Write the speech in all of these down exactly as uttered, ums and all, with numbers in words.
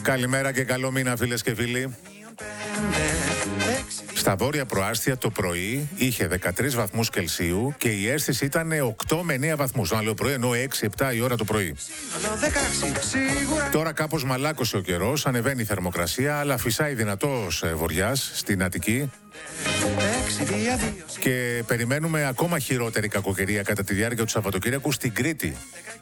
Καλημέρα και καλό μήνα, φίλες και φίλοι. Στα βόρεια προάστια το πρωί είχε δεκατρείς βαθμούς Κελσίου και η αίσθηση ήταν οκτώ με εννέα βαθμούς. Να λέω πρωί, ενώ έξι επτά η ώρα το πρωί. Τώρα κάπως μαλάκωσε ο καιρός, ανεβαίνει η θερμοκρασία, αλλά φυσάει δυνατός βοριάς στην Αττική. Και περιμένουμε ακόμα χειρότερη κακοκαιρία κατά τη διάρκεια του Σαββατοκύριακου στην Κρήτη.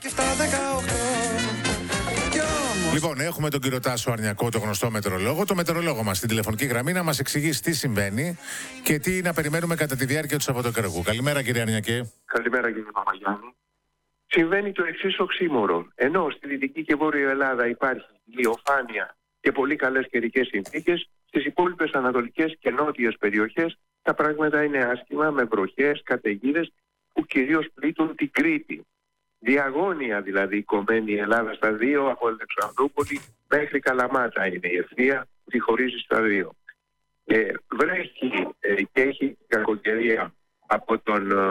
Λοιπόν, έχουμε τον κύριο Τάσο Αρνιακό, το γνωστό μετεωρολόγο, το μετεωρολόγο μας στην τηλεφωνική γραμμή, να μας εξηγήσει τι συμβαίνει και τι να περιμένουμε κατά τη διάρκεια του Σαββατοκύριακου. Καλημέρα, κύριε Αρνιακέ. Καλημέρα, κύριε Παπαγιάννη. Συμβαίνει το εξής οξύμορο. Ενώ στη Δυτική και Βόρεια Ελλάδα υπάρχει ηλιοφάνεια και πολύ καλές καιρικές συνθήκες, στις υπόλοιπες ανατολικές και νότιες περιοχές τα πράγματα είναι άσχημα, με βροχές, καταιγίδες που κυρίως πλήττουν την Κρήτη. Διαγώνια δηλαδή κομμένη η Ελλάδα στα δύο, από Αλεξανδρούπολη μέχρι Καλαμάτα είναι η ευθεία που τη χωρίζει στα δύο. Ε, βρέχει ε, και έχει κακοκαιρία από τον, ε,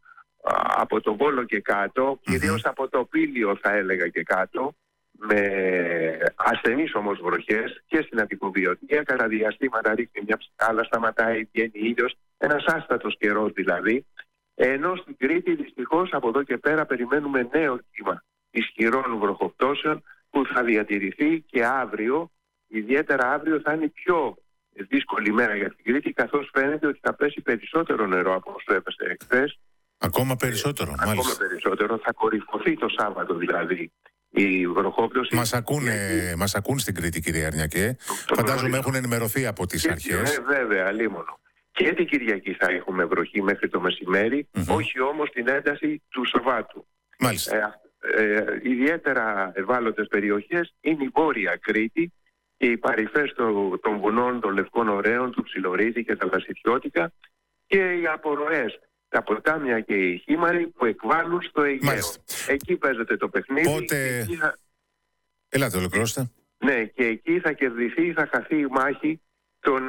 από τον Βόλο και κάτω, κυρίως mm-hmm. από το Πήλιο θα έλεγα και κάτω, με ασθενείς όμως βροχές και στην Αττικοβιωτία. Κατά διαστήματα ρίχνει μια ψυχάλα, σταματάει, βγαίνει ήλιος, ένας άστατος καιρός δηλαδή. Ενώ στην Κρήτη δυστυχώς από εδώ και πέρα περιμένουμε νέο κύμα ισχυρών βροχοπτώσεων που θα διατηρηθεί και αύριο. Ιδιαίτερα αύριο θα είναι πιο δύσκολη μέρα για την Κρήτη, καθώς φαίνεται ότι θα πέσει περισσότερο νερό από όσο έπεσε εχθές. Ακόμα περισσότερο, ε, μάλιστα. Ακόμα περισσότερο, θα κορυφωθεί το Σάββατο δηλαδή η βροχόπτωση. Μας ακούνε, και... μας ακούν στην Κρήτη, κύριε Αρνιακέ. Φαντάζομαι έχουν ενημερωθεί από τις και, αρχές. Ε, βέβαια, αλίμονο. Και την Κυριακή θα έχουμε βροχή μέχρι το μεσημέρι, mm-hmm. όχι όμως την ένταση του Σαββάτου. Μάλιστα. Ε, ε, ιδιαίτερα ευάλωτες περιοχές είναι η Βόρεια Κρήτη και οι παρυφές των, των βουνών, των Λευκών Ωραίων, του Ψιλορίδη και τα Λασιθιώτικα και οι απορροές, τα ποτάμια και οι χήμαροι που εκβάλλουν στο Αιγαίο. Μάλιστα. Εκεί παίζεται το παιχνίδι. Πότε... Θα... Ελάτε, ολοκληρώστε. Ναι, και εκεί θα κερδιθεί, θα χαθεί η μάχη των...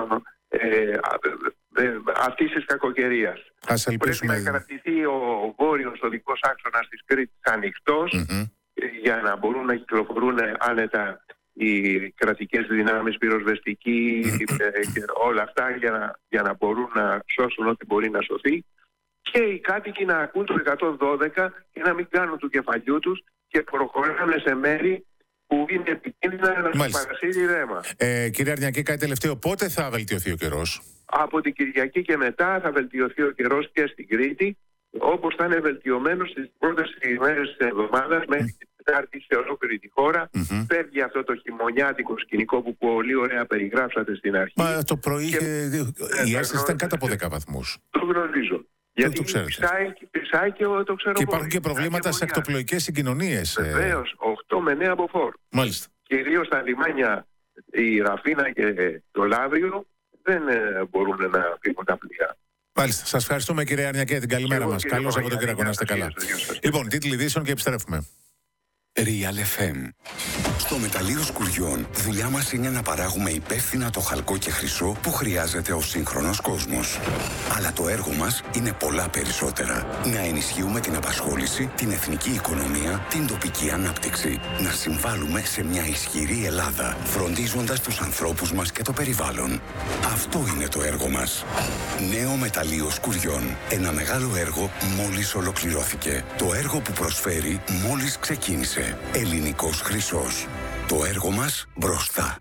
Ε, ε, αυτής της κακοκαιρίας. Πρέπει να κρατηθεί ο, ο βόρειος οδικός άξονας της Κρήτης ανοιχτός mm-hmm. για να μπορούν να κυκλοφορούν άνετα οι κρατικές δυνάμεις, πυροσβεστικοί mm-hmm. ε, και όλα αυτά για να, για να μπορούν να σώσουν ό,τι μπορεί να σωθεί, και οι κάτοικοι να ακούν το εκατόν δώδεκα και να μην κάνουν του κεφαλιού τους και προχωράνε σε μέρη που είναι επικίνδυνα να σου παρασύρει ρέμα. Ε, κύριε Αρνιακή, κάτι τελευταίο. Πότε θα βελτιωθεί ο καιρός? Από την Κυριακή και μετά θα βελτιωθεί ο καιρός και στην Κρήτη, όπως θα είναι βελτιωμένος στις πρώτες ημέρες της εβδομάδας, μέχρι την Τετάρτη σε ολόκληρη τη χώρα. Mm-hmm. Φεύγει αυτό το χειμωνιάτικο σκηνικό που πολύ ωραία περιγράψατε στην αρχή. Μα το πρωί και... η αίσθηση ήταν κάτω από δέκα βαθμούς. Το γνωρίζω. Γιατί πισάει, πισάει και το ξέρω. Και υπάρχουν και προβλήματα σε ακτοπλοϊκές συγκοινωνίες. Βεβαίως, οκτώ με εννέα μποφόρ. Μάλιστα. Κυρίως στα λιμάνια η Ραφίνα και το Λαύριο δεν ε, μπορούν να φύγουν τα πλοία. Μάλιστα. Σας ευχαριστούμε, κύριε Αρνιακέ, την καλημέρα μας. Καλώς από τον κύριο, να είστε καλά. Λοιπόν, τίτλοι ειδήσεων και επιστρέφουμε. Real εφ εμ. Στο μεταλλείο Σκουριών, δουλειά μας είναι να παράγουμε υπεύθυνα το χαλκό και χρυσό που χρειάζεται ο σύγχρονος κόσμος. Αλλά το έργο μας είναι πολλά περισσότερα. Να ενισχύουμε την απασχόληση, την εθνική οικονομία, την τοπική ανάπτυξη. Να συμβάλλουμε σε μια ισχυρή Ελλάδα, φροντίζοντας τους ανθρώπους μας και το περιβάλλον. Αυτό είναι το έργο μας. Νέο μεταλλείο Σκουριών. Ένα μεγάλο έργο μόλις ολοκληρώθηκε. Το έργο που προσφέρει μόλις ξεκίνησε. Ελληνικός χρυσός. Το έργο μας μπροστά.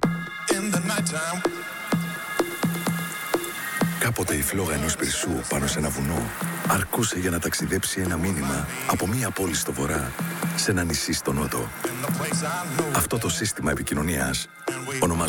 Κάποτε η φλόγα ενός πυρσού πάνω σε ένα βουνό αρκούσε για να ταξιδέψει ένα μήνυμα από μία πόλη στο βορρά σε ένα νησί στο νότο. Αυτό το σύστημα επικοινωνίας ονομάζεται